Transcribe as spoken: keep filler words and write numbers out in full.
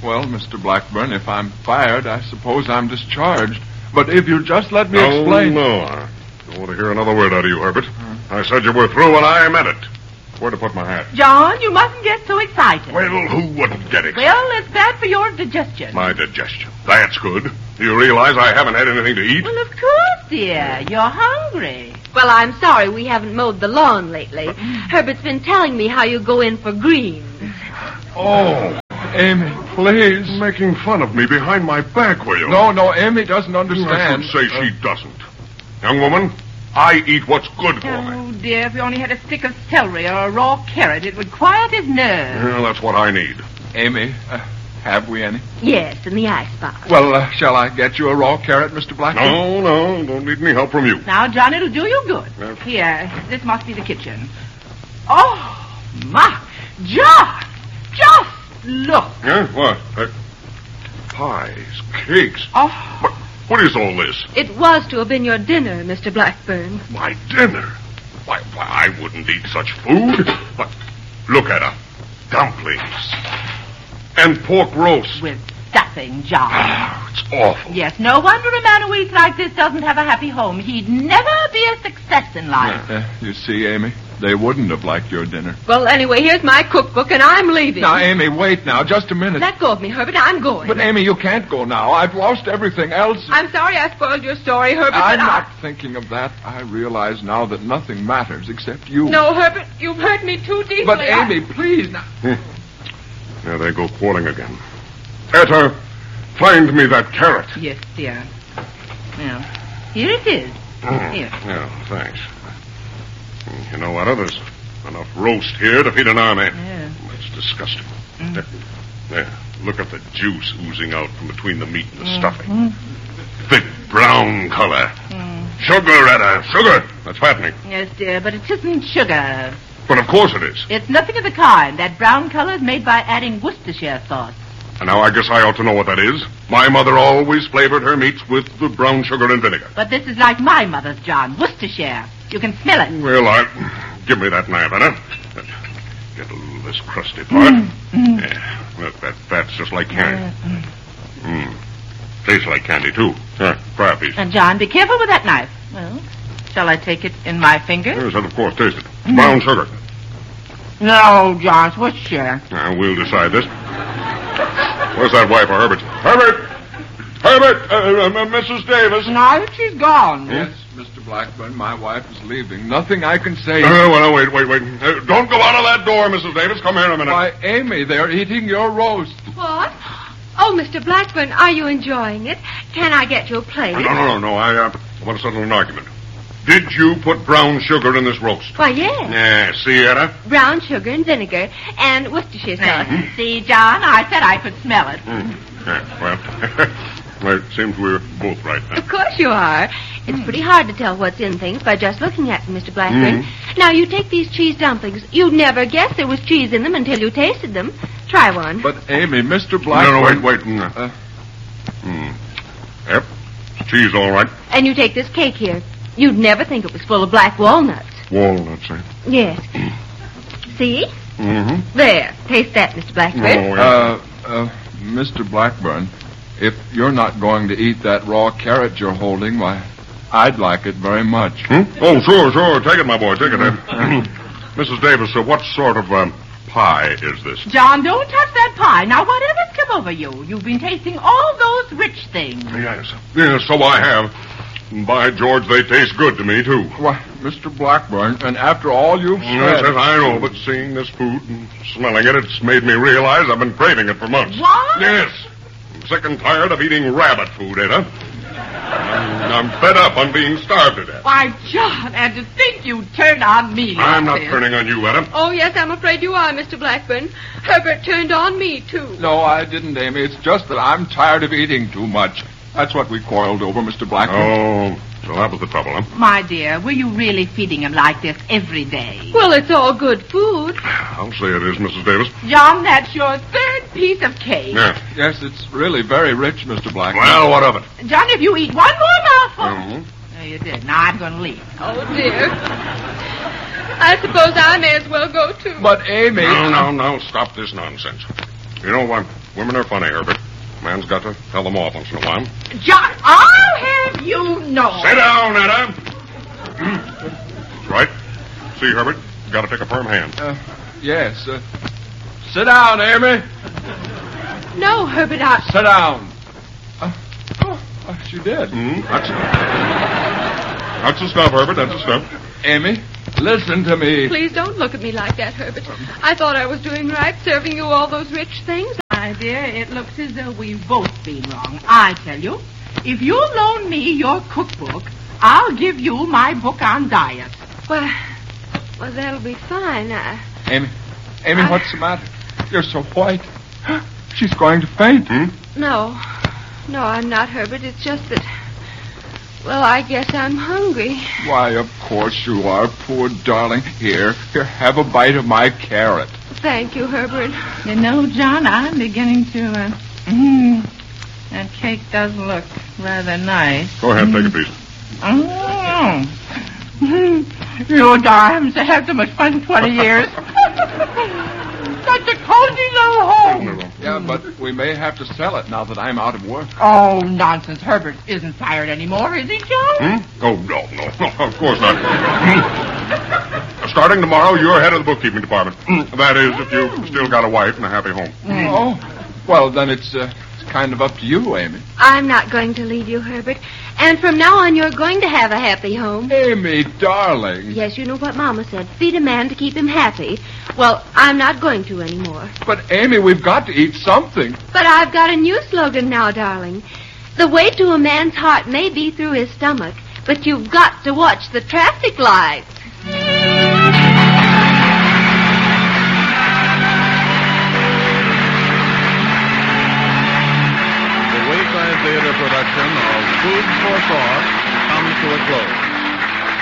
Well, Mister Blackburn, if I'm fired, I suppose I'm discharged. But if you just let me no, explain... No, I don't want to hear another word out of you, Herbert. Hmm. I said you were through, and I meant it. Where to put my hat? John, you mustn't get so excited. Well, who wouldn't get excited? Well, it's bad for your digestion. My digestion. That's good. Do you realize I haven't had anything to eat? Well, of course, dear. You're hungry. Well, I'm sorry we haven't mowed the lawn lately. Herbert's been telling me how you go in for greens. Oh. Amy, please. You're making fun of me behind my back, will you? No, no, Amy doesn't understand. I should say uh, she doesn't. Young woman, I eat what's good for oh, me. Oh, dear, if you only had a stick of celery or a raw carrot, it would quiet his nerves. Well, that's what I need. Amy, uh, have we any? Yes, in the icebox. Well, uh, shall I get you a raw carrot, Mister Blackburn? No, no, don't need any help from you. Now, John, it'll do you good. Yes. Here, this must be the kitchen. Oh, my, John, just look. Yeah, what? Uh, pies, cakes. Oh. What, what is all this? It was to have been your dinner, Mister Blackburn. My dinner? Why, why, I wouldn't eat such food. But look at her. Dumplings. And pork roast. With stuffing, John. Oh, it's awful. Yes, no wonder a man who eats like this doesn't have a happy home. He'd never be a success in life. Uh, you see, Amy, they wouldn't have liked your dinner. Well, anyway, here's my cookbook, and I'm leaving. Now, Amy, wait now, just a minute. Let go of me, Herbert. I'm going. But, Amy, you can't go now. I've lost everything else. I'm sorry I spoiled your story, Herbert. I'm but not I... thinking of that. I realize now that nothing matters except you. No, Herbert, you've hurt me too deeply. But, I... Amy, please. Now. Hmm. There they go quarreling again. Etta, find me that carrot. Yes, dear. Now, here it is. Mm. Here. Yeah, thanks. You know what? There's enough roast here to feed an army. Yeah. That's disgusting. Mm. There, there, look at the juice oozing out from between the meat and the Mm. stuffing. Mm. Thick brown color. Mm. Sugar, Etta, sugar. That's fattening. Yes, dear, but it isn't sugar. But of course it is. It's nothing of the kind. That brown color is made by adding Worcestershire sauce. And now I guess I ought to know what that is. My mother always flavored her meats with the brown sugar and vinegar. But this is like my mother's, John. Worcestershire. You can smell it. Well, I... Give me that knife, Etta. Get a little of this crusty part. Mm, mm. Yeah, look, that fat's just like candy. Mm, mm. Mmm. Tastes like candy, too. Yeah, try a piece. And, John, be careful with that knife. Well, shall I take it in my fingers? Yes, that, of course, taste it. It's brown sugar. No, John, it's Worcestershire. Now, we'll decide this. Where's that wife of Herbert's? Herbert! Herbert! Uh, uh, Missus Davis. No, she's gone. Yes, Mister Blackburn, my wife is leaving. Nothing I can say. Uh, well, wait, wait, wait. Uh, don't go out of that door, Missus Davis. Come here a minute. Why, Amy, they're eating your roast. What? Oh, Mister Blackburn, are you enjoying it? Can I get you a plate? No, no, no, no. I, uh, I want to settle an argument. Did you put brown sugar in this roast? Why, yes. Yeah, see, Etta? Brown sugar and vinegar and Worcestershire sauce. Mm-hmm. See, John, I said I could smell it. Mm. Yeah, well, well, it seems we're both right then. Of course you are. It's pretty hard to tell what's in things by just looking at them, Mister Blackburn. Mm. Now, you take these cheese dumplings. You'd never guess there was cheese in them until you tasted them. Try one. But, Amy, Mister Blackburn... No, no, wait, wait. Mm. Uh, mm. Yep, it's cheese all right. And you take this cake here. You'd never think it was full of black walnuts. Walnuts, eh? Yes. See? Mm-hmm. There. Taste that, Mister Blackburn. Oh, yeah. Uh, uh, Mister Blackburn, if you're not going to eat that raw carrot you're holding, why, I'd like it very much. Hmm? Oh, sure, sure. Take it, my boy. Take it. Uh, Missus Davis, uh, what sort of um, pie is this? John, don't touch that pie. Now, whatever's come over you? You've been tasting all those rich things. Yes. Yes, so I have. And by George, they taste good to me, too. Why, Mister Blackburn, and after all you've said... Yes, yes, I know, but seeing this food and smelling it, it's made me realize I've been craving it for months. What? Yes. I'm sick and tired of eating rabbit food, Ada. I'm, I'm fed up on being starved to death. Why, John, and to think you turned on me like I'm not this. turning on you, Ada. Oh, yes, I'm afraid you are, Mister Blackburn. Herbert turned on me, too. No, I didn't, Amy. It's just that I'm tired of eating too much. That's what we quarreled over, Mister Blackburn. Oh, so that was the trouble, huh? My dear, were you really feeding him like this every day? Well, it's all good food. I'll say it is, Missus Davis. John, that's your third piece of cake. Yeah. Yes, it's really very rich, Mister Blackburn. Well, what of it? John, if you eat one more mouthful... Mm-hmm. Oh, you did. Now I'm going to leave. Oh, dear. I suppose I may as well go, too. But, Amy... No, no, no. Stop this nonsense. You know what? Women are funny, Herbert. Man's got to tell them off once in a while. John, I'll have you know. Sit down, Etta. That's right. See, Herbert, got to take a firm hand. Uh, yes. Uh, sit down, Amy. No, Herbert, I... Sit down. Uh, oh, oh, she did. Mm, that's, that's the stuff, Herbert. That's the stuff. Amy, listen to me. Please don't look at me like that, Herbert. I thought I was doing right, serving you all those rich things. My dear, it looks as though we've both been wrong. I tell you, if you'll loan me your cookbook, I'll give you my book on diet. Well, well, that'll be fine. I... Amy, Amy, I... what's the matter? You're so white. She's going to faint. Hmm? No. No, I'm not, Herbert. It's just that... Well, I guess I'm hungry. Why, of course you are, poor darling. Here, here, have a bite of my carrot. Thank you, Herbert. You know, John, I'm beginning to... Uh, mm, that cake does look rather nice. Go ahead, take a piece. Mm. You darlings have had so much fun for twenty years. Such a cozy little home. Yeah, but we may have to sell it now that I'm out of work. Oh, nonsense. Herbert isn't fired anymore, is he, John? Hmm? Oh, no, no, no, of course not. Starting tomorrow, you're head of the bookkeeping department. That is, if you've still got a wife and a happy home. Mm. Oh, well, then it's, uh, it's kind of up to you, Amy. I'm not going to leave you, Herbert. And from now on, you're going to have a happy home. Amy, darling. Yes, you know what Mama said. Feed a man to keep him happy. Well, I'm not going to anymore. But, Amy, we've got to eat something. But I've got a new slogan now, darling. The way to a man's heart may be through his stomach, but you've got to watch the traffic lights. The Wayside Theater production of Food for Thought comes to a close.